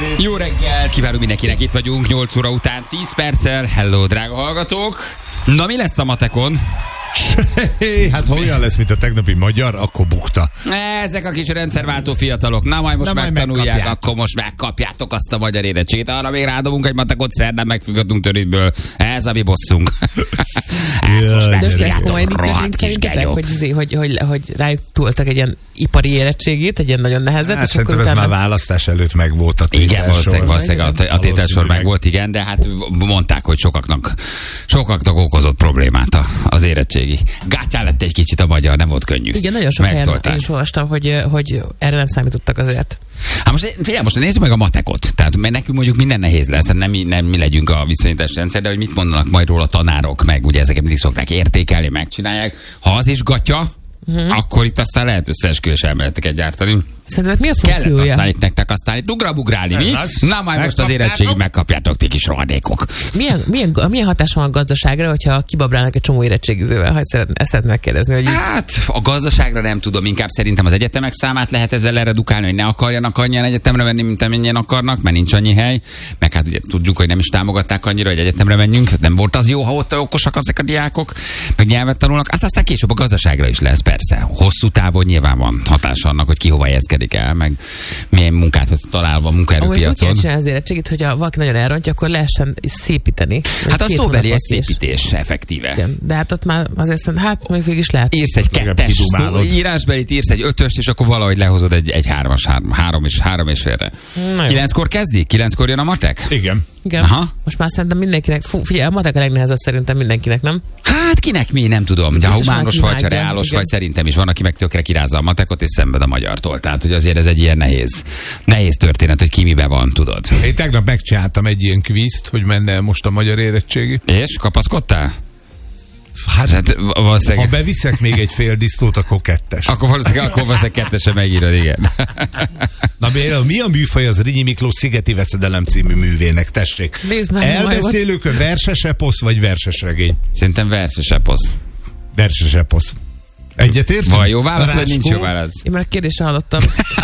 Jó reggelt, kívánunk mindenkinek, itt vagyunk 8 óra után 10 perccel. Hello, drága hallgatók. Na, mi lesz a matekon? Hát ha olyan lesz, mint a tegnapi magyar, akkor bukta. Ezek a kis rendszerváltó fiatalok. Na, majd most megtanulják, akkor most megkapjátok azt a magyar érettségét. Arra még rádobunk egy matekot, szerdán megfüggatunk törődből. Ez a mi bosszunk. Ezt most megszívjátok, rohadt kis genyók. Hogy rájuk túltak egy ilyen ipari érettségét, egy ilyen nagyon nehezet. Hát szerintem ez már választás előtt meg volt a tételsor. Igen, valószínűleg a tételsor meg volt, igen, de hát mondták, hogy sokaknak okozott problémát az érettségi. Gátyán lett egy kicsit a magyar, nem volt könnyű. Igen, nagyon sok helyen én is olvastam, hogy erre nem számítottak azért. Hát most nézzük meg a matekot. Tehát mert nekünk mondjuk minden nehéz lesz, tehát nem mi legyünk a viszonyítás rendszer, de hogy mit mondanak majd róla tanárok, meg ugye ezeket mindig szokták értékelni, megcsinálják. Ha az is gatya, akkor itt aztán lehet összeesküvés elméleteket gyártani. Szerinted mi a funkciója? Kellett aztán nektek aztán itt ugrálni, mi? Na majd most az érettségig megkapjátok ti kis rohadékok. Milyen hatás van a gazdaságra, hogyha kibabrálnak egy csomó érettségizővel? Ha ezt lehet megkérdezni, hogy hát a gazdaságra nem tudom, inkább szerintem az egyetemek számát lehet ezzel redukálni, hogy ne akarjanak annyian egyetemre menni, mint amennyien akarnak, mert nincs annyi hely. Meg hát ugye tudjuk, hogy nem is támogatták annyira, hogy egyetemre menjünk. Nem volt az jó, ha ott okosak ezek a diákok, meg nyelvet tanulnak. Hát aztán később a gazdaságra is lesz persze. Hosszú távon nyilván van hatása annak, hogy ki hova helyezkedik el, meg milyen munkát találva a munkaerőpiacon. Úgy kell csinálni az érettségit, hogy ha valaki nagyon elrontja, akkor lehessen szépíteni. Hát a szóbeli egy szépítés effektíve. Igen, de hát ott már azért hát még végig is lehet. Írsz egy 2-es írásbelit, írsz egy 5-öst, és akkor valahogy lehozod egy 3 és félre. 9-kor kezdi? 9-kor jön a matek? Igen. Aha. Most már szerintem mindenkinek, figyelj, a matek a legnehezebb szerintem mindenkinek, nem? Hát kinek mi, nem tudom. De ha humános vagy, ha reálos vagy, szerintem is van, aki meg tökre kirázza a matekot, és szenved a magyartól. Tehát, hogy azért ez egy ilyen nehéz történet, hogy ki miben van, tudod. Én tegnap megcsináltam egy ilyen kvízt, hogy menne most a magyar érettségi. És kapaszkodtál? Hát ha beviszek még egy fél disztót, akkor 2-es. Akkor valószínűleg 2-esen megírod, igen. Na mi a műfaj az Rényi Miklós Szigeti Veszedelem című művének? Tessék. Elbeszélők, verses eposz vagy verses regény? Szerintem verses eposz. Verses eposz. Egyetértünk? Van jó válasz, vagy nincs jó válasz? Én már a kérdéssel hallottam.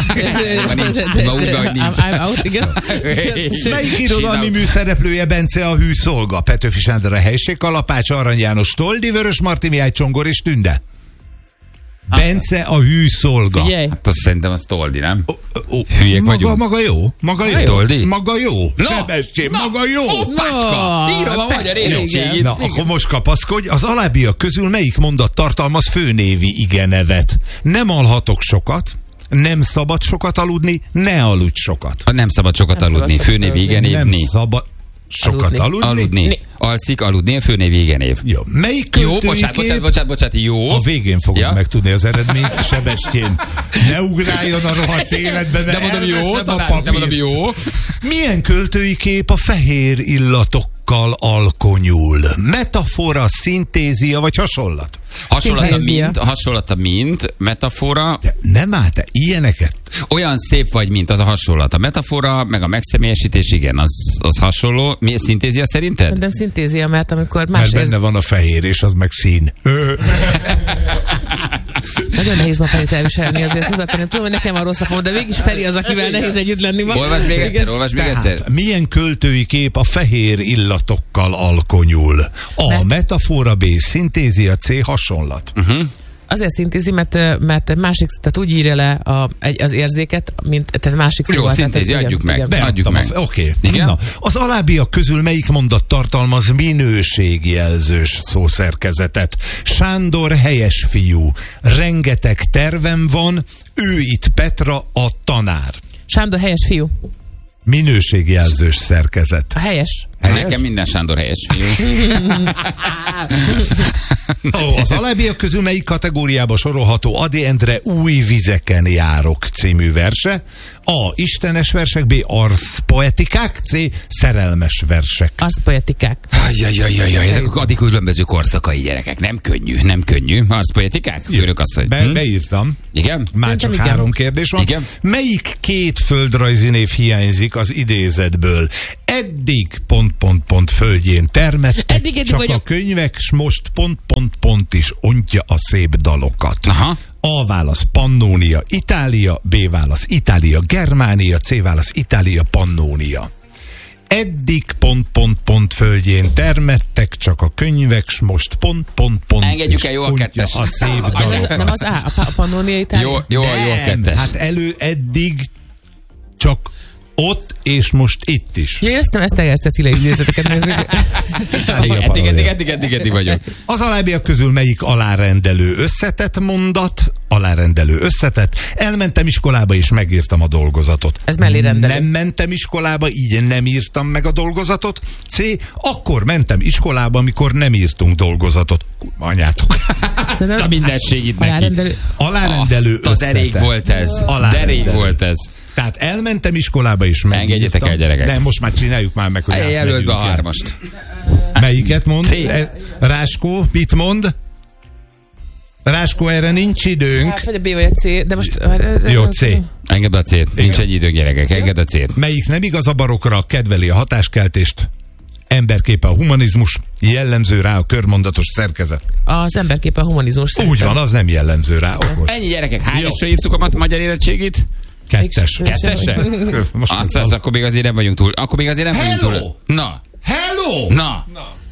Melyik irodalmi műszereplője Bence a hű szolga? Petőfi Sándor a helység, Kalapács, Arany János, Toldi, Vörös Marti Mihály, Csongor és Tünde. Bence a hű szolga. Hát azt szerintem az Toldi, nem? Hülyék vagyunk. Maga jó. Toldi? Maga jó. Sebestyén, maga jó. Pácska. Írom a magyar érettségét. Na, akkor most kapaszkodj. Az alábbiak közül melyik mondat tartalmaz főnévi igenevet? Nem alhatok sokat. Nem szabad sokat aludni, ne aludj sokat. Nem szabad sokat aludni. Főnévi igenév. Nem szabad sokat aludni. Alszik, aludni, a főnév igenév. Jó. Melyik költői bocsánat, jó. A végén fogod megtudni az eredményt, Sebestyén. Ne ugráljon a rohadt életbe, de mondom jó. Milyen költői kép a fehér illatokkal alkonyul? Metafora, szintézia vagy hasonlat? Hasonlata mint, metafora. De nem áll te ilyeneket. Olyan szép vagy, mint az a hasonlat. A metafora, meg a megszemélyesítés, igen, az hasonló. Mi a szintézia szerinted? Nem szintézia, mert amikor mert benne van a fehér, és az meg szín. Nagyon nehéz ma Ferit elviselni, azért tudom, hogy nekem van rossz napom, de végig Feri az, akivel nehéz együtt lenni. Olvasd még egyszer. Milyen költői kép a fehér illatokkal alkonyul? A metafora, B szintézia, C hasonlat. Azért szintézi, mert másik, tehát úgy írja le az érzéket, mint tehát másik szóval. Jó, szintézi, adjuk meg. Oké. Na, az alábbiak közül melyik mondat tartalmaz minőségjelzős szószerkezetet? Sándor helyes fiú. Rengeteg tervem van, ő itt Petra a tanár. Sándor helyes fiú. Minőségjelzős szerkezet. A helyes. Nekem minden Sándor helyes fiú. Az alábbiak közül melyik kategóriába sorolható Ady Endre Új vizeken járok című verse? A. Istenes versek, B. arszpoetikák, C. Szerelmes versek. Arszpoetikák. Jaj, ezek a különböző korszakai gyerekek. Nem könnyű. Arszpoetikák? Főnök asszony. Beírtam. Igen? Már csak 3 kérdés van. Igen? Melyik 2 földrajzi név hiányzik az idézetből? Eddig ... földjén termettek, eddig csak a könyvek, s most ... is ontja a szép dalokat. Aha. A válasz Pannónia, Itália, B válasz Itália, Germánia, C válasz Itália, Pannónia. Eddig ... földjén termettek csak a könyvek, s most ... Engedjük el, jó a kettes. A szép dalokat. Nem az A Pannónia Itália? Jó a kettes. Hát eddig csak ott, és most itt is. Ja, ezt tegers Cecilia idézeteket nézzük. Eddig vagyok. Az alábbiak közül melyik alárendelő összetett mondat? Alárendelő összetett. Elmentem iskolába, és megírtam a dolgozatot. Ez mellé rendelő. Nem mentem iskolába, így nem írtam meg a dolgozatot. C. Akkor mentem iskolába, amikor nem írtunk dolgozatot. Anyátok. Azt a mindenségit neki. Alárendelő összetett. Derék volt ez. Tehát elmentem iskolába is megírtam. Engedjetek el, gyerekek. Nem, most már csináljuk már meg, hogy jelöld be a 3-ast. Melyiket mond? C. Ráskó, mit mond? Ráskó, erre nincs időnk. Hát, vagy a B vagy a C, de most... Jó, C. Engedd a C-t. Nincs egy időnk, gyerekek. Engedd a C-t. Melyik nem igaz a barokra, kedveli a hatáskeltést, emberképe a humanizmus, jellemző rá a körmondatos szerkezet. Az emberképe a humanizmus. Úgy van, az nem jellemző rá. Okos. Ennyi, gyerekek. Hányasra írtuk a magyar érettségit? Kettes. Kettesre? Akkor még azért nem vagyunk túl. Hello! Na. Hello! Na.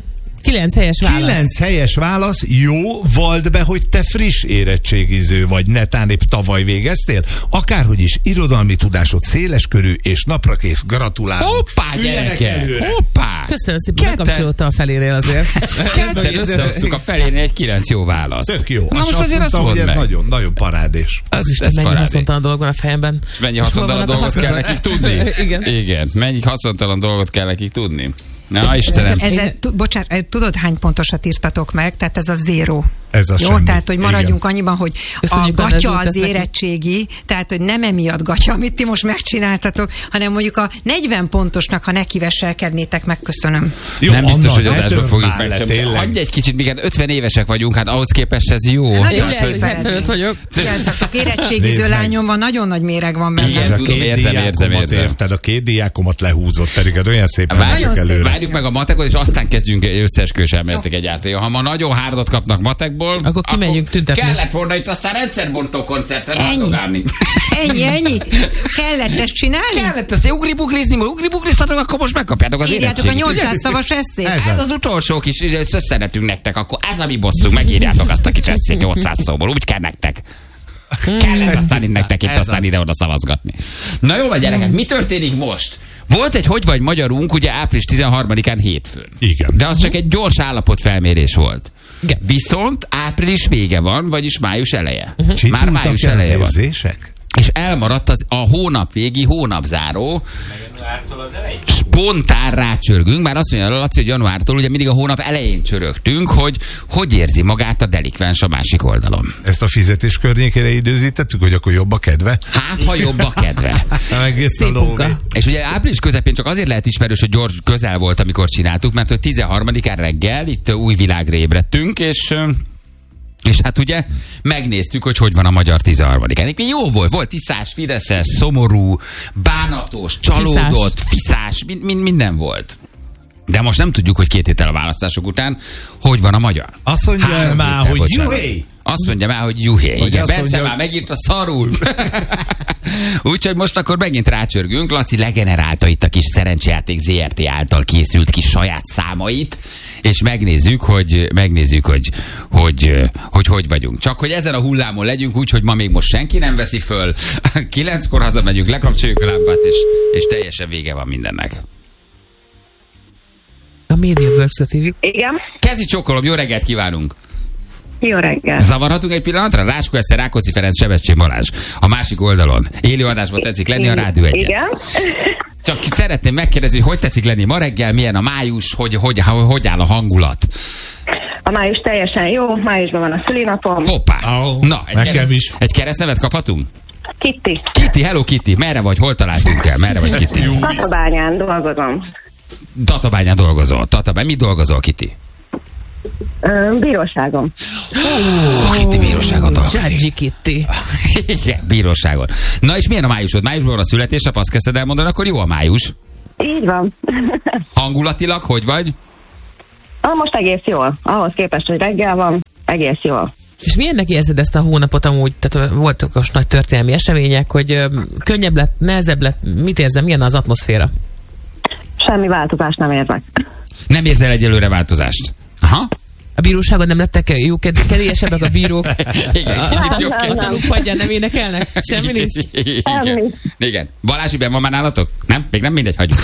9 helyes válasz. 9 helyes válasz. Jó, vald be, hogy te friss érettségiző vagy, netán épp tavaly végeztél. Akárhogy is, irodalmi tudásod széleskörű és naprakész. Gratulálok. Hoppá, gyerekek! Hoppá! Köszönöm szépen, megkapcsolódta a felénél azért. Ketten összehoztuk a felénél egy 9 jó választ. Tök jó. Na most azért azt mondd meg. Ez meg. nagyon parádés. Ez mennyi haszontalan dolog van a fejemben. Mennyi haszontalan dolgot kell nekik tudni? Igen. Mennyi haszontalan dolgot kell nekik tudni? Na, Istenem. Bocsánat, tudod, hány pontosat írtatok meg? Tehát ez a 0. Ez a jó, semmi. tehát, hogy maradjunk igen. annyiban, hogy köszönjük, a gatya az érettségi, tehát, hogy nem emiatt gatya, amit ti most megcsináltatok, hanem mondjuk a 40 pontosnak, ha nekiveselkednétek, megköszönöm. Jó, nem biztos, hogy adásban fogjuk meg. Hagyj egy kicsit, mikor 50 évesek vagyunk, hát ahhoz képest ez jó. Nagyon szépen. 75 vagyok. Érettségiző lányom van, nagyon nagy méreg van benne. Igen, tudom, érzem. Érted, a 2 diákomat lehúzott, pedig olyan szépen várjuk előre. Várjuk meg a matekot, és aztán kezdjünk összeesküvős elméletek egyáltalán. Ha ma nagyon hárdot kapnak matekból, akkor kimegyünk tüntetni. Kellett volna itt aztán rendszerbontó koncerten látogatni. Ennyi. Kellett ezt csinálni? Kellett ezt ugribugrizzatok, akkor most megkapjátok az érettségit. Írjátok a 800 szavas eszét. Ez az utolsó kis, összenetünk nektek, akkor ez a mi bosszunk, megírjátok azt a kis eszét 800 szóból, úgy kell nektek. Kellett aztán nektek itt aztán ide-oda szavazgatni. Na jó van, gyerekek, mi történik most? Volt egy Hogy vagy magyarunk, ugye április 13-án hétfőn. Igen. De az csak egy gyors állapotfelmérés volt. Igen. Viszont április vége van, vagyis május eleje. Már május eleje van. És elmaradt a hónap végi hónapzáró. Spontán rácsörgünk, bár azt mondja Laci, hogy januártól ugye mindig a hónap elején csörögtünk, hogy érzi magát a delikvens a másik oldalon. Ezt a fizetés környékére időzítettük, hogy akkor jobb a kedve? Hát, ha jobb a kedve. Szép munka. És ugye április közepén csak azért lehet ismerős, hogy gyors közel volt, amikor csináltuk, mert hogy 13-án reggel itt új világra ébredtünk, és hát ugye megnéztük, hogy van a magyar 13-án. Jó volt tiszás, fideszes, szomorú, bánatos, csalódott, fiszás, minden volt. De most nem tudjuk, hogy 2 héttel a választások után hogy van a magyar. Azt mondja már, hogy juhé! Azt mondja már, hogy juhé. Igen, Bence már megírta szarul. Úgyhogy most akkor megint rácsörgünk. Laci legenerálta itt a kis szerencsejáték ZRT által készült kis saját számait, és megnézzük, hogy vagyunk. Csak hogy ezen a hullámon legyünk, úgyhogy ma még most senki nem veszi föl. 9-kor hazamegyünk, lekapcsoljuk a lámpát, és teljesen vége van mindennek. A MediaWorks TV. Igen. Kezi csókolom, jó reggelt kívánunk! Jó reggel. Zavarhatunk egy pillanatra? Ráskó Eszter, Rákóczi Ferenc, Sebestyén Balázs. A másik oldalon. Élő adásban tetszik lenni a Rádió 1-en. Igen. Csak szeretném megkérdezni, hogy tetszik lenni ma reggel, milyen a május, hogy áll a hangulat? A május teljesen jó, májusban van a szülinapom. Hoppá! Na, nekem is. Egy keresztnevet kaphatunk? Kitty. Kitty, hello Kitty, merre vagy? Hol találtunk el? Merre vagy Kitty? Tatabányán dolgozom. Tatabányán dolgozol. Mit dolgozol, Kitty? Bíróságon. Kitty bíróságon dolgozik. Judge Kitty. Igen, bíróságon. Na és milyen a májusod? Májusban van a születésnap, azt kezdted elmondani, akkor jó a május. Így van. Hangulatilag hogy vagy? Most egész jól. Ahhoz képest, hogy reggel van, egész jól. És milyennek érzed ezt a hónapot amúgy? Tehát voltak most nagy történelmi események, hogy könnyebb lett, nehezebb lett, mit érzem, milyen az atmoszféra? Semmi változást nem érzek. Nem érzel egyelőre változást? Aha. A bíróságon nem lettek jó kedélyesebbek a bírók? Igen, kicsit jobb A tanúk padján nem énekelnek? Semmi nincs? Igen. Balázs, ben van már nálatok? Nem? Még nem mindegy, hagyjuk.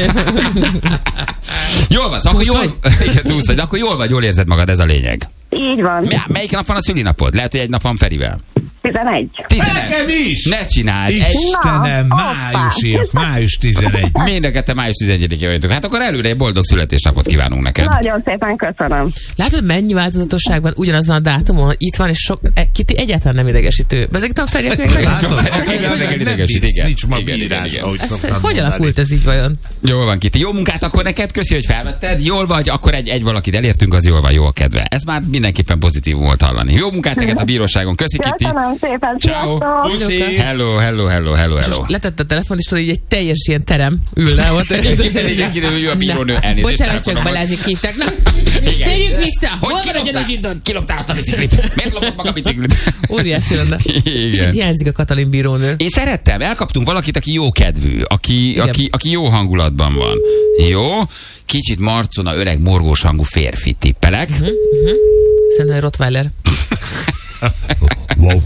Jól van, akkor jól... Igen, túlsz, hogy akkor jól vagy, jól érzed magad, ez a lényeg. Így van. Melyik nap van a szülinapod? Lehet, hogy egy nap van Ferivel. 11. Nekem is! Ne csináld! Istenem, májusiak, május 11. Mindeket te május 11-én vagytok. Hát akkor előre egy boldog születésnapot kívánunk neked. Nagyon szépen köszönöm. Látod, mennyi változatosság van ugyanazon a dátumon, hogy itt van, és sok, Kiti egyáltalán nem idegesítő. Ezek a feriek még Nincs ma bírás, ahogy szoktam. Hogy alakult ez így vajon? Jól van, Kiti. Jó munkát akkor neked, köszi, hogy felvetted. Jól vagy, akkor egy valakit elértünk, az jól van, jó a kedve. Ez már mindenképpen pozitív volt hallani. Jó munkát neked a bíróságon. Köszi, Kiti. Köszönöm szépen. Ciao. Sziasztok. Hello. Letett a telefon, és tudod, így egy teljes ilyen terem ül le ott. Igen, kiderül, a bírónő elnézést. Bocsánat, csak Balázsik hívták. Na, térjünk vissza! Hol van a gyanúsított? Kiloptál azt a biciklit? Miért lopott maga a biciklit? Óriási lenne. Igen. Hiányzik a Katalin bírónő. Én szerettem, elkaptunk valakit, aki jó kedvű, aki jó hangulatban van. Jó? Kicsit marcona, öreg, morgós hangú férfi tippelek. Szerintem Rottweiler. Wow.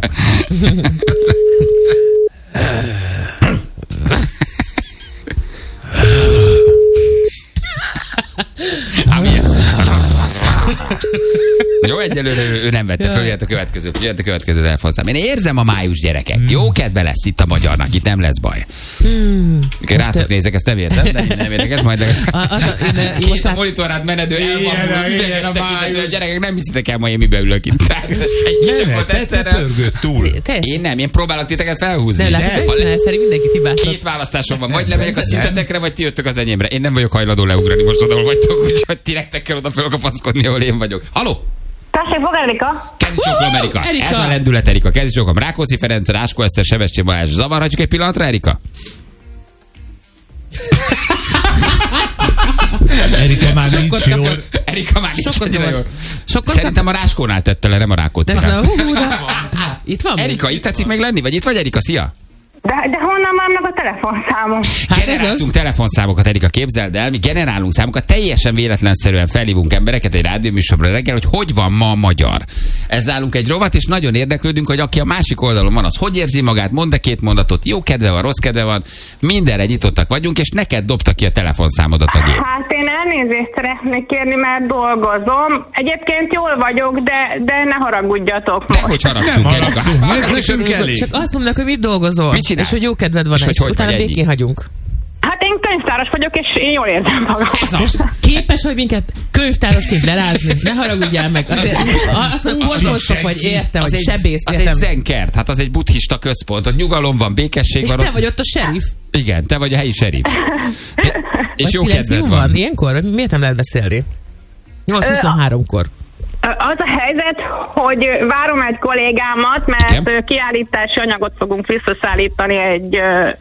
Jó, egyelőre ő nem vette föl, jöhet a következő telefonszám. Én érzem a május, gyerekek. Jó kedve lesz itt a magyarnak, itt nem lesz baj. Rátok nézek, ezt nem értem, de nem érdekes, majd most a monitorát menedő elvan, gyerekek, nem hiszitek el, majd én mibe ülök itt. Egy kicsit volt eszterrel. Én nem, én próbálok titeket felhúzni. Nem, Feri, mindenkit hibáztat. Két választásom van, vagy lemegyek a szintetekre, vagy ti jöttök az enyémre. Én nem vagyok hajlandó leugrani most oda, ahol vagytok, úgyhogy ti nektek kell oda fölkapaszkodni, ahol én vagyok. Haló! Tessék, fog Erika? Kezdjük Erika. Ez a lendület, Erika. Kezdjük Rákóczi Ferenc, Ráskó Eszter, Sebestyén Balázs. Zavarhatjuk egy pillanatra, Erika? Erika már nincs jól. Erika már nincs annyira jól. Szerintem a Ráskónál tette le, nem a Rákóczikán. Itt van? Erika, itt tetszik még lenni? Vagy itt vagy, Erika? Szia! De honnan már meg a telefonszámom? Generáltunk telefonszámokat, Erika, képzeld el, mi generálunk számokat, teljesen véletlenszerűen felhívunk embereket egy rádióműsorra reggel, hogy van ma a magyar. Ez nálunk egy rovat, és nagyon érdeklődünk, hogy aki a másik oldalon van, az hogy érzi magát, mond-e két mondatot, jó kedve van, rossz kedve van, mindenre nyitottak vagyunk, és neked dobta ki a telefonszámodat a gép. Hát én elnézést szeretnék kérni, mert dolgozom. Egyébként jól vagyok, de ne haragudjatok most. Hogy haragszunk, Erika? Ez nekünk elég. Csak azt mondnak, hogy mit dolgozol. És hogy jó kedved van, és utána békén hagyunk. Hát én könyvtáros vagyok, és én jól érzem magam. Képes, hogy minket könyvtárosként lerázni? Ne haragudjál meg. Azt a kormosok vagy érte, hogy sebész. Az egy zenkert, hát az egy buddhista központ, ott nyugalom van, békesség van. És te vagy ott a serif. Igen, te vagy a helyi serif. És jó kedved van. Ilyenkor? Miért nem lehet beszélni? 8:23-kor. Az a helyzet, hogy várom egy kollégámat, mert kiállítási anyagot fogunk visszaszállítani egy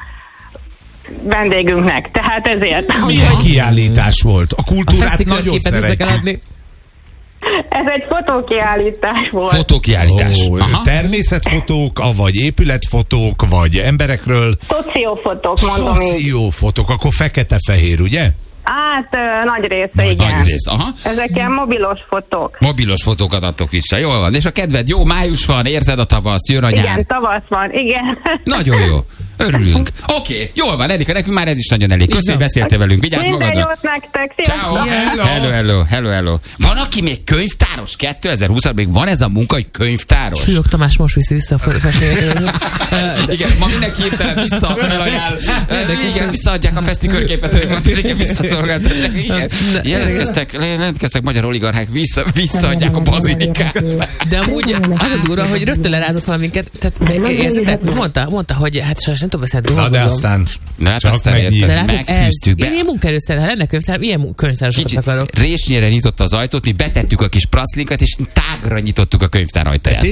vendégünknek. Tehát ezért. Milyen kiállítás volt? A kultúrát nagyon szeretjük. Ez egy fotókiállítás volt. Fotókiállítás. Természetfotók, vagy épületfotók, vagy emberekről. Szociófotók, mondom. Szociófotók, akkor fekete-fehér, ugye? Hát, nagy része, igen. Nagy rész, aha. Ezek ilyen mobilos fotók. Mobilos fotókat adtok vissza, jól van. És a kedved jó, május van, érzed a tavasz, jön a nyár. Igen, tavasz van, igen. Nagyon jó. Örülünk. Oké, jól van, Erika, nekünk már ez is nagyon elég. Köszönöm, hogy beszéltél velünk. Vigyázz magadra. Minden jót nektek. Ciao. Hello. Van, aki még könyvtáros 2020-ban? Még van ez a munka, hogy könyvtáros? Súlyog Tamás most viszi vissza a felségeket. Igen, ma mindenki hirtelen felajánl. Igen, visszaadják a feszti körképet, hogy mondtad, igen, visszaszolgáltatják. Igen. Jelentkeztek magyar oligarchák, visszaadják a bazilikát. De amúgy az a durva, hogy rögtön lerázott valaminket. Tehát érzitek, mondta, hogy hát sajnos nem tudom beszélni, dolgozom. De aztán csak megfűztük be. Én ilyen munkaerőszer, ha lenne könyvtár, ilyen könyvtárosokat akarok. Résnyire nyitotta az ajtót, mi betettük a kis praszlinkat, és tágra nyitottuk a könyvtár ajtaját.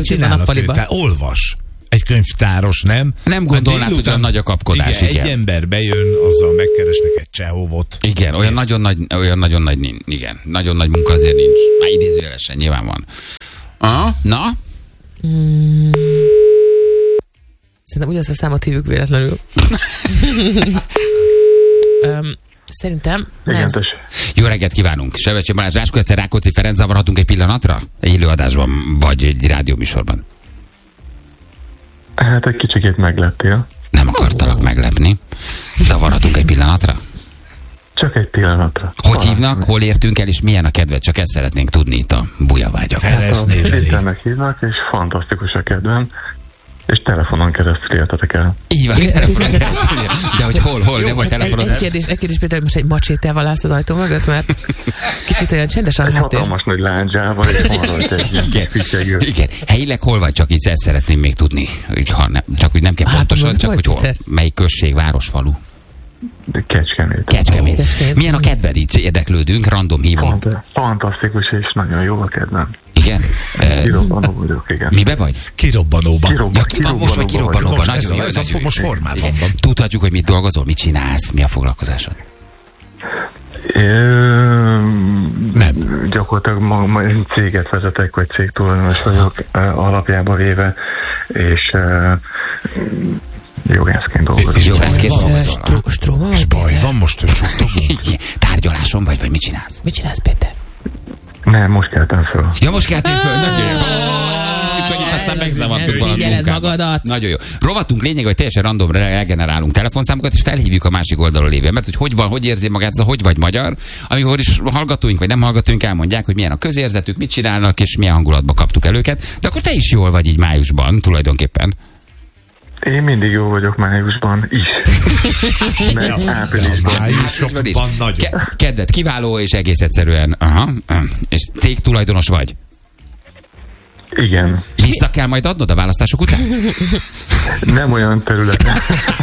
Olvas. Egy könyvtáros, nem? Nem gondolnád, hogy olyan nagy a kapkodás. Igen, egy ember bejön, azzal megkeresnek egy Csehovot. Igen, olyan nagyon nagy, igen. Nagyon nagy munka azért nincs. Már idézőjelesen nyilván van. Na? Szerintem ugyanazt a számot hívjuk véletlenül. Szerintem... Jó reggelt kívánunk! Sevecsi Balázs, Ráskó Eszter, Rákóczi Ferenc, zavarhatunk egy pillanatra? Élőadásban vagy egy rádióműsorban? Hát egy kicsikét megleptél. Nem akartalak meglepni. Zavarhatunk egy pillanatra? Csak egy pillanatra. Hogy hívnak, hol értünk el, és milyen a kedved? Csak ezt szeretnénk tudni itt a bujavágyak. Péternek hívnak, és fantasztikus a kedvem. És telefonon keresztül értetek el. Így van, telefonon keresztül. De hogy hol, nem vagy telefonon. Egy kérdés, Péter, most egy macsétával állsz az ajtó mögött, mert kicsit olyan csendes a háttér. Hatalmas nagy lándzsával, és van rajta egy fityegő. Igen, helyileg hol vagy, csak így ezt szeretném még tudni. Csak úgy nem kell pontosan, csak hogy hol. Melyik község, város, falu? Kecskemét. Milyen a kedved? Így érdeklődünk, random hívom. Fantasztikus, és nagyon jó a kedvem. Igen? Kirobbanó vagyok, igen. Mibe vagy? Kirobbanóban. Most vagy kirobbanóban. Most formában van. Tudhatjuk, hogy mit dolgozol, mit csinálsz, mi a foglalkozásod? Nem. Gyakorlatilag egy céget vezetek, vagy cégtulajdonos vagyok alapjába véve, és jogászként dolgozom. Jogászként dolgozol. Stróma És baj van most, hogy suttogunk. Tárgyaláson vagy mit csinálsz? Mit csinálsz, Péter? Nem, most keltem föl. Ja, most keltem föl, nagyon jó. Aztán megzavartuk valami munkában. Nagyon jó. Rovatunk lényeg, hogy teljesen randomra regenerálunk telefonszámokat, és felhívjuk a másik oldalról lévő embert, hogy van, hogy érzi magát, ez a hogy vagy magyar, amikor is hallgatóink vagy nem hallgatóink elmondják, hogy milyen a közérzetük, mit csinálnak, és milyen hangulatba kaptuk el őket. De akkor te is jól vagy így májusban, tulajdonképpen. Én mindig jó vagyok májusban is. Mert áprilisban. Májusokban nagyon. Kedved kiváló, és egész egyszerűen. És cégtulajdonos vagy? Igen. Vissza kell majd adnod a választások után? Nem olyan területen.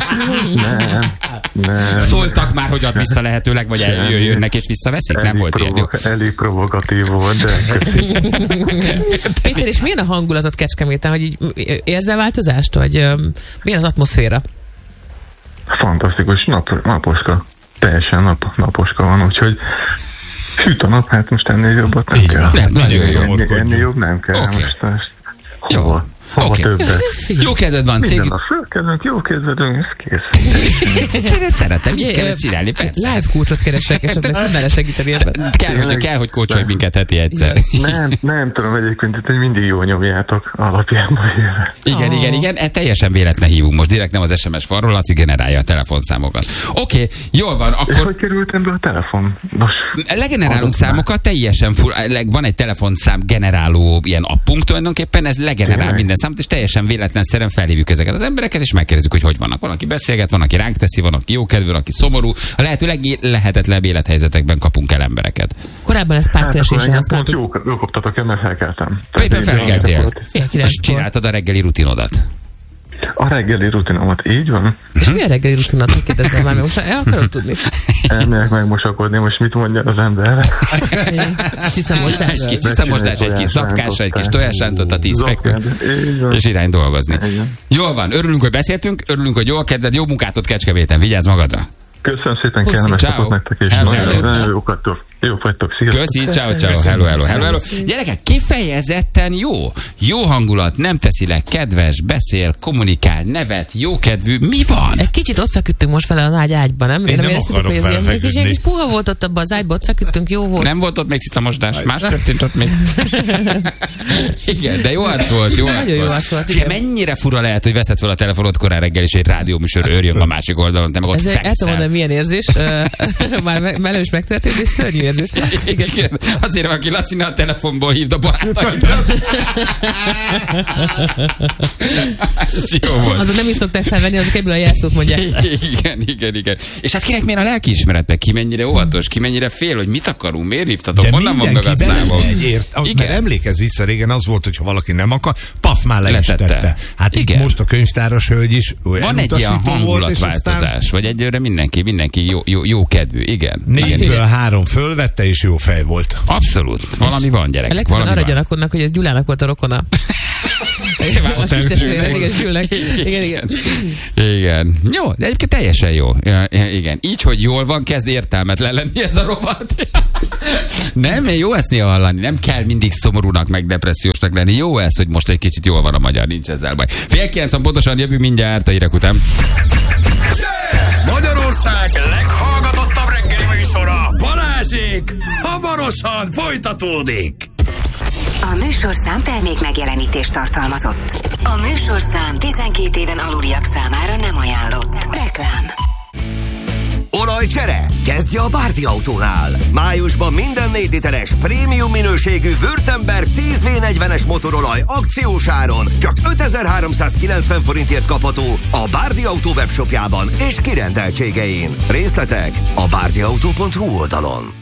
Nem. Szóltak már, hogy ad vissza lehetőleg, vagy jönnek és visszaveszik? Nem volt ilyen. Elég provokatív volt, de... Péter, és milyen a hangulatod Kecskeméten, hogy így érzel változást, vagy milyen az atmoszféra? Fantasztikus, naposka. Teljesen naposka van, úgyhogy süt a nap, hát most ennél jobbat nem kell. Ennél jobb nem kell. Okay. Most jó. Hova többet? Jó kedved van, minden nap fölkedünk, jó kedvedünk, ez kész. Szeretem, így kellett csinálni, persze. Live coachot keresek, esetleg tudnál segíteni ebben? Kell, hogy coacholj minket heti egyszer. Nem tudom, egyébként itt mindig jól nyomjátok alapjában. Igen, teljesen véletlen hívunk most, direkt nem az SMS falról, Laci generálja a telefonszámokat. Oké, jól van, akkor... És hogy kerültem be a telefon? Legenerálunk számokat, teljesen van egy telefonszám generáló ilyen appunk tulajdonképpen, ez legenerál minden számot, és teljesen véletlenszerűen felhívjuk ezeket az embereket, és megkérdezzük, hogy vannak. Van, aki beszélget, van, aki ránk teszi, van, aki jókedvű, van, aki szomorú. A lehető leglehetetlenebb élethelyzetekben kapunk el embereket. Korábban ezt pártkeresésen használtuk. Jó koptatok el, mert felkeltem. Éppen felkeltél. És csináltad a reggeli rutinodat. A reggeli rutinomat, így van. És mi a reggeli rutinat? Kérdezem már, most el akarom tudni. Elmegyek megmosakodni, most mit mondja az ember? Cicamosdás, egy kis szapkásra, egy kis tojásántot, a 10 fekvő, és irány dolgozni. Jól van, örülünk, hogy beszéltünk, örülünk, hogy jól kedved, jó munkát Kecskeméten, vigyázz magadra. Köszönöm szépen, kellemes napot nektek, és nagyon jók vagytok, sziasztok. Köszi, ciao. Hello. Gyerekek, kifejezetten jó hangulat, nem teszi le, kedves, beszél, kommunikál, nevet, jókedvű, mi van? Egy kicsit ott feküdtünk most vele a nagy ágyban, nem? Én nem akarok felfeküdni. Egy kis puha volt ott abban az ágyban, ott feküdtünk, jó volt. Nem volt ott még cicamosdás, más történt ott még. Igen, de jó arc volt, Nagyon jó arc volt. Fia, mennyire fura lehet, hogy veszed fel a telefonot korán reggel, és egy rádióműsor őrjön a másik oldalon, te meg ott fekszel. Milyen érzés, már melős megtörtént, és szörnyű érzés. Igen. Azért, aki Lacina a telefonból hívd a barátaidat. Jó volt. Azon nem is szokták felvenni, azok ebből a jelszót mondják. Igen. És hát kinek milyen a lelkiismerete? Ki mennyire óvatos, ki mennyire fél, hogy mit akarunk, miért hívtatok, honnan vannak a számok? Mert emlékezz vissza, régen az volt, hogyha valaki nem akar, paf, már le is tette. Hát igen. Itt most a könyvtáros hölgy is van egy ilyen hangulatváltozás, vagy egyőre mindenki jó kedvű, igen. 4-ből 3 fölvett, vette, és jó fej volt. Abszolút. Valami van, gyerek. Legtöbben arra gyanakodnak, hogy ez Gyulának volt a rokona. Igen. Jó, de egyébként teljesen jó. Igen. Így, hogy jól van, kezd értelmetlen lenni ez a rovat. Nem, jó ezt néha hallani. Nem kell mindig szomorúnak, meg depressziósnak lenni. Jó ez, hogy most egy kicsit jól van a magyar, nincs ezzel baj. 8:30 pontosan jövő mindjárt a hírek után. Magyarország leghallgatottabb reggeli műsora, Balázsék, hamarosan folytatódik. A műsorszám termék megjelenítést tartalmazott. A műsorszám 12 éven aluliak számára nem ajánlott. Reklám. Olajcsere? Kezdje a Bárdi Autónál. Májusban minden 4 literes prémium minőségű Württemberg 10V40-es motorolaj akciós áron csak 5390 forintért kapható a Bárdi Autó webshopjában és kirendeltségein. Részletek a bárdiautó.hu oldalon.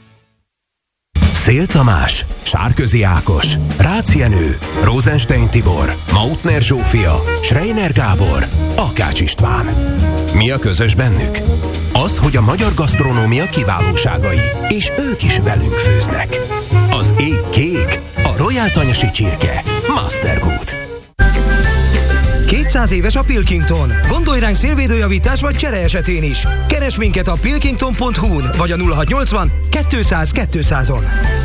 Szél Tamás, Sárközi Ákos, Rácz Jenő, Rosenstein Tibor, Mautner Zsófia, Schreiner Gábor, Akács István. Mi a közös bennük? Az, hogy a magyar gasztronómia kiválóságai, és ők is velünk főznek. Az ég kék, a Royal Tanyasi csirke, Mastergood. 200 éves a Pilkington. Gondolj ránk szélvédőjavítás vagy csere esetén is. Keresd minket a pilkington.hu-n vagy a 0680 200 200-on.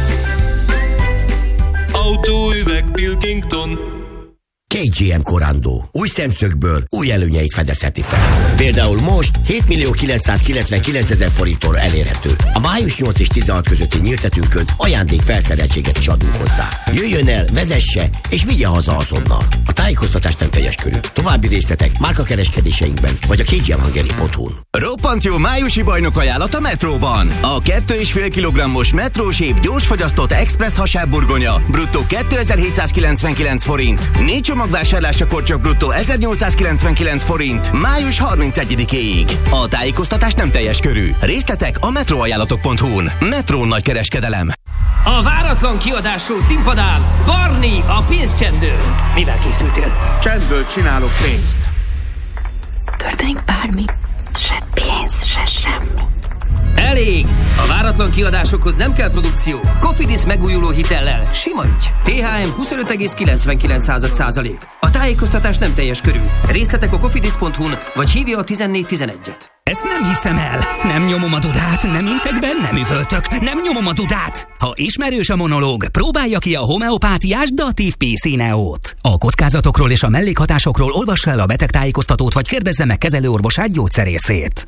Autóüveg Pilkington. KGM Corando. Új szemszögből új előnyeit fedezheti fel. Például most 7.999.000 forinttól elérhető. A május 8 és 16 közötti nyíltetünkön ajándék felszereltséget is adunk hozzá. Jöjjön el, vezesse és vigye haza azonnal. A tájékoztatás nem teljes körű. További részletek márkakereskedéseinkben vagy a kgmhungary.hu-n. Roppant jó májusi bajnok ajánlat a Metróban. A 2,5 kg-os Metrós év gyorsfogyasztott express hasábburgonya bruttó 2799 forint. 4 csomagvásárlásakor csak bruttó 1899 forint. Május 31-éig. A tájékoztatás nem teljes körű. Részletek a metróajánlatok.hu-n. Metró nagykereskedelem. A váratlan kiadású színpadán Barni a pénzcsendő. Mivel készültél? Csendből csinálok pénzt. Történik bármi. Se pénz, se semmi. Elég! A váratlan kiadásokhoz nem kell produkció. Cofidis megújuló hitellel. Sima ügy. THM 25,99%. A tájékoztatás nem teljes körű. Részletek a cofidis.hu-n vagy hívja a 1411-et. Ezt nem hiszem el. Nem nyomom a dudát, nem intek be, nem üvöltök, nem nyomom a dudát. Ha ismerős a monológ, próbálja ki a homeopátiás Datív P-Színeót. A kockázatokról és a mellékhatásokról olvassa el a betegtájékoztatót, vagy kérdezze meg kezelőorvosát, gyógyszerészét.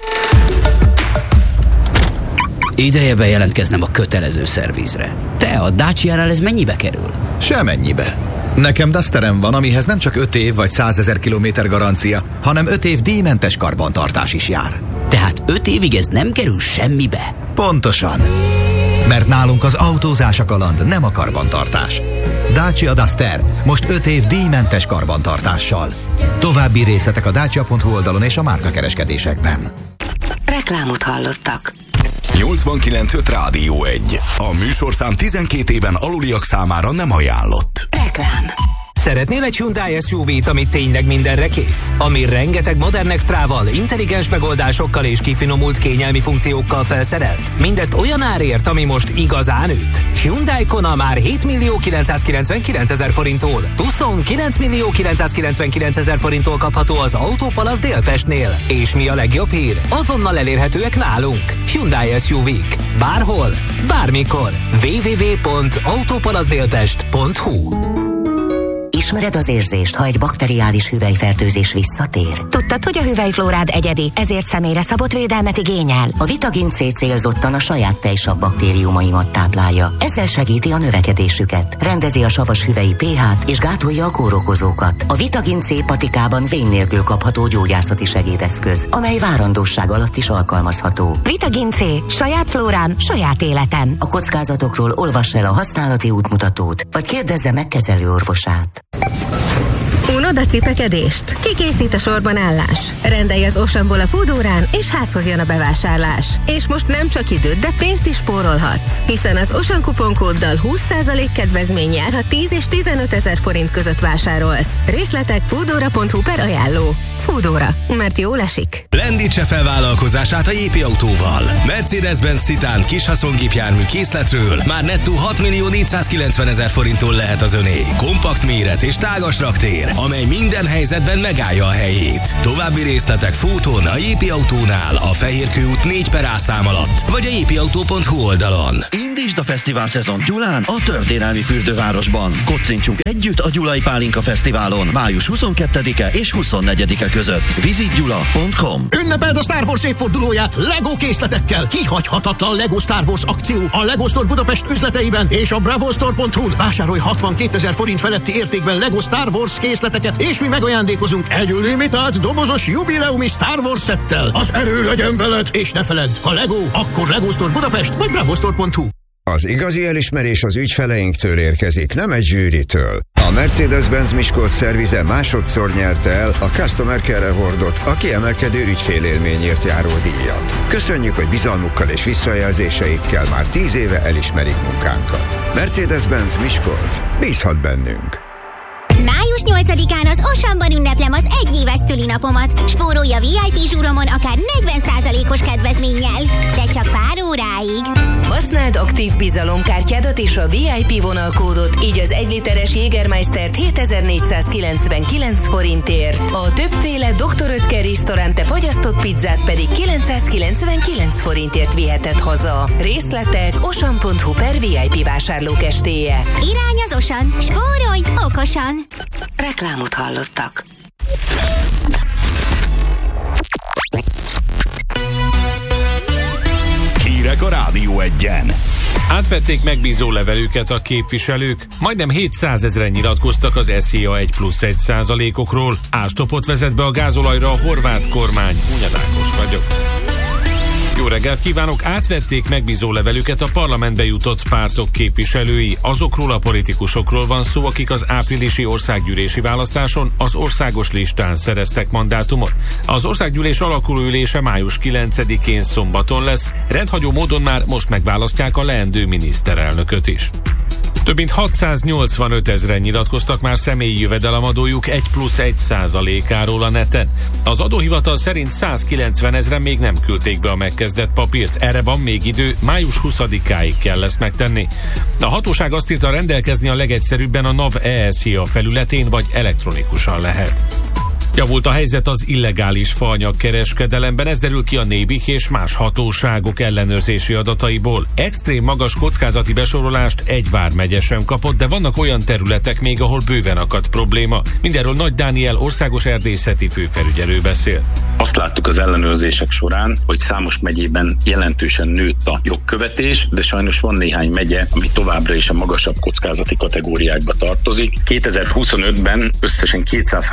Ideje bejelentkeznem a kötelező szervizre. Te, a Dacia-nál ez mennyibe kerül? Semennyibe. Nekem Dusterem van, amihez nem csak 5 év vagy 100 000 kilométer garancia, hanem 5 év díjmentes karbantartás is jár. Tehát 5 évig ez nem kerül semmibe? Pontosan. Mert nálunk az autózás a kaland, nem a karbantartás. Dacia Duster most 5 év díjmentes karbantartással. További részletek a dacia.hu oldalon és a márkakereskedésekben. Reklámot hallottak. 89.5 Rádió 1. A műsorszám 12 éven aluliak számára nem ajánlott. Reklám. Szeretnél egy Hyundai SUV-t, ami tényleg mindenre kész? Ami rengeteg modern extrával, intelligens megoldásokkal és kifinomult kényelmi funkciókkal felszerelt? Mindezt olyan árért, ami most igazán üt. Hyundai Kona már 7.999.000 forinttól, Tucson 9.999.000 forinttól kapható az Autópalasz Délpestnél. És mi a legjobb hír? Azonnal elérhetőek nálunk. Hyundai SUV-k. Bárhol, bármikor. www.autopalaszdélpest.hu. Ismered az érzést, ha egy bakteriális hüvelyfertőzés visszatér? Tudtad, hogy a hüvelyflórád egyedi, ezért személyre szabott védelmet igényel? A Vitagin C célzottan a saját tejsav baktériumaimat táplálja. Ezzel segíti a növekedésüket, rendezi a savas hüvelyi pH-t és gátolja a kórokozókat. A Vitagin C patikában vén nélkül kapható gyógyászati segédeszköz, amely várandóság alatt is alkalmazható. Vitagin C. Saját flórám, saját életem. A kockázatokról olvass el a használati útmutatót, vagy kérdezze meg kezelőorvosát. Unod a cipekedést? Kikészít a sorban állás? Rendelj az Oceanból a Foodórán, és házhoz jön a bevásárlás. És most nem csak időt, de pénzt is spórolhatsz. Hiszen az Ocean kuponkóddal 20% kedvezmény jár, ha 10 és 15 ezer forint között vásárolsz. Részletek foodora.hu/ajánló. Foodora, mert jól esik. Lendítse fel vállalkozását a JP Autóval. Mercedes-Benz Citan kis haszongépjármű készletről már nettó 6.490.000 forinttól lehet az öné. Kompakt méret és tágas raktér, amely minden helyzetben megállja a helyét. További részletek fóton a JP Autónál, a Fehérkő út 4/A szám alatt, vagy a jpautó.hu oldalon. Indítsd a fesztivál szezon Gyulán, a történelmi fürdővárosban. Kocincsunk együtt a Gyulai Pálinka Fesztiválon május 22-e és 24-e között. visitgyula.com. Ünnepeld a Star Wars évfordulóját LEGO készletekkel. Kihagyhatatlan LEGO Star Wars akció a LEGO Store Budapest üzleteiben és a bravostore.hu-n. Vásárolj 62 000 forint feletti értékben LEGO Star Wars készleteket, és mi megajándékozunk egy limitált dobozos jubileumi Star Wars szettel. Az erő legyen veled, és ne feledd, ha LEGO, akkor LEGO Store Budapest vagy bravostore.hu. Az igazi elismerés az ügyfeleinktől érkezik, nem egy zsűritől. A Mercedes-Benz Miskolc szervize másodszor nyerte el a Customer Care Awardot, a kiemelkedő ügyfélélményért járó díjat. Köszönjük, hogy bizalmukkal és visszajelzéseikkel már 10 éve elismerik munkánkat. Mercedes-Benz Miskolc, bízhat bennünk! Május 8-án az Oceanban ünneplem az egyéves szülinapomat. Spórolj a VIP zsúromon akár 40%-os kedvezménnyel, de csak pár óráig. Használd aktív bizalomkártyádat és a VIP vonalkódot, így az 1 literes Jägermeistert 7499 forintért. A többféle Dr. Oetker Restaurante fagyasztott pizzát pedig 999 forintért viheted haza. Részletek ocean.hu/VIP vásárlókestéje. Irány az Ocean, spórolj okosan! Reklámot hallottak. Hírek a Rádió Egyen. Átvették megbízó levelüket a képviselők, majdnem 700 000 nyilatkoztak az SZIA 1+1%-okról. Ástopot vezet be a gázolajra a horvát kormány. Hunyad Ákos vagyok. Jó reggelt kívánok! Átvették megbízó levelüket a parlamentbe jutott pártok képviselői. Azokról a politikusokról van szó, akik az áprilisi országgyűlési választáson az országos listán szereztek mandátumot. Az országgyűlés alakulóülése május 9-én szombaton lesz. Rendhagyó módon már most megválasztják a leendő miniszterelnököt is. Több mint 685 000 nyilatkoztak már személyi jövedelemadójuk 1+1%-áról a neten. Az adóhivatal szerint 190 000 még nem küldték be a megkezdett papírt. Erre van még idő, május 20-áig kell ezt megtenni. A hatóság azt írta, rendelkezni a legegyszerűbben a NAV ESZIA felületén vagy elektronikusan lehet. Javult a helyzet az illegális faanyag kereskedelemben, ez derül ki a Nébik és más hatóságok ellenőrzési adataiból. Extrém magas kockázati besorolást egy vármegye sem kapott, de vannak olyan területek még, ahol bőven akadt probléma. Mindenről Nagy Dániel országos erdészeti főfelügyelő beszél. Azt láttuk az ellenőrzések során, hogy számos megyében jelentősen nőtt a jogkövetés, de sajnos van néhány megye, ami továbbra is a magasabb kockázati kategóriákba tartozik. 2025-ben összesen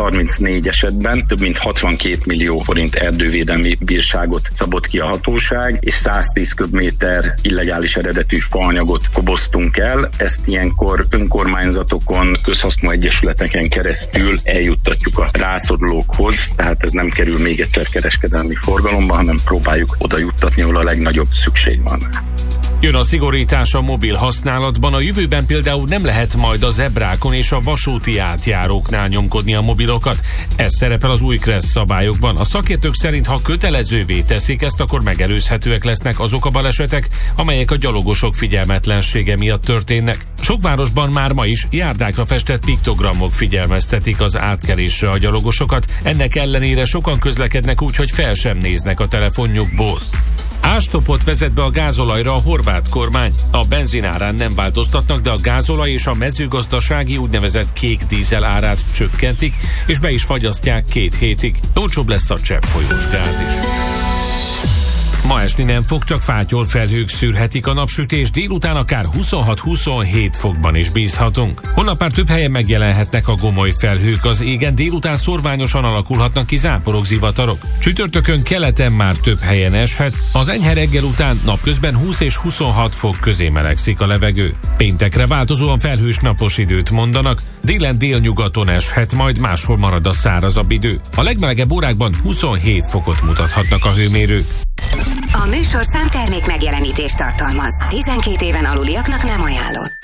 234 esetben több mint 62 millió forint erdővédelmi bírságot szabott ki a hatóság, és 110 köbméter illegális eredetű faanyagot koboztunk el. Ezt ilyenkor önkormányzatokon, közhasznú egyesületeken keresztül eljuttatjuk a rászorulókhoz, tehát ez nem kerül még egyszer kereskedelmi forgalomba, hanem próbáljuk oda juttatni, ahol a legnagyobb szükség van. Jön a szigorítás a mobil használatban, a jövőben például nem lehet majd a zebrákon és a vasúti átjáróknál nyomkodni a mobilokat. Ez szerepel az új KRESZ szabályokban. A szakértők szerint, ha kötelezővé teszik ezt, akkor megelőzhetőek lesznek azok a balesetek, amelyek a gyalogosok figyelmetlensége miatt történnek. Sok városban már ma is járdákra festett piktogramok figyelmeztetik az átkelésre a gyalogosokat. Ennek ellenére sokan közlekednek úgy, hogy fel sem néznek a telefonjukból. Ástopot vezet be a gázolajra a horvát kormány. A benzin árán nem változtatnak, de a gázolaj és a mezőgazdasági úgynevezett kék dízel árát csökkentik, és be is fagyasztják 2 hétig. Olcsóbb lesz a cseppfolyós gáz is. Ma este esni nem fog, csak fátyol felhők szűrhetik a napsütés, délután akár 26-27 fokban is bízhatunk. Holnap már több helyen megjelenhetnek a gomoly felhők az égen, délután szorványosan alakulhatnak ki záporok, zivatarok. Csütörtökön keleten már több helyen eshet, az enyhe reggel után napközben 20 és 26 fok közé melegszik a levegő. Péntekre változóan felhős napos időt mondanak, délen délnyugaton eshet, majd máshol marad a szárazabb idő. A legmelegebb órákban 27 fokot mutathatnak a hőmérők. A műsorszám termék megjelenítést tartalmaz. 12 éven aluliaknak nem ajánlott.